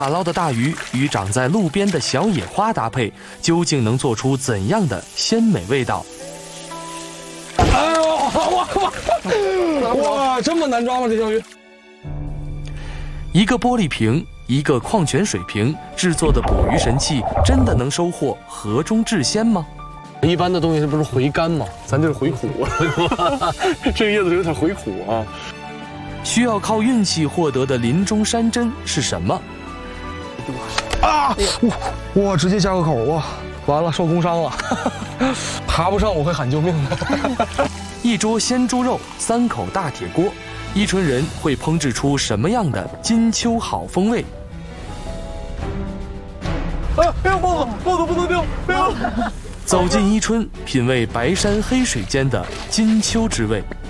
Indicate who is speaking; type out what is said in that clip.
Speaker 1: 打捞的大鱼与长在路边的小野花搭配，究竟能做出怎样的鲜美味道？
Speaker 2: 哎呦，哇，这么难抓吗？这条鱼？
Speaker 1: 一个玻璃瓶，一个矿泉水瓶制作的捕鱼神器，真的能收获河中至鲜吗？
Speaker 2: 一般的东西不是回甘吗？咱这是回苦啊，这个叶子有点回苦啊。
Speaker 1: 需要靠运气获得的林中山珍是什么？
Speaker 2: 啊！哇，直接加个口哇！完了，受工伤了，爬不上我会喊救命的。
Speaker 1: 一桌鲜猪肉，3口大铁锅，伊春人会烹制出什么样的金秋好风味？
Speaker 2: 哎呦，帽子不能丢！哎呦！
Speaker 1: 走进伊春，品味白山黑水间的金秋之味。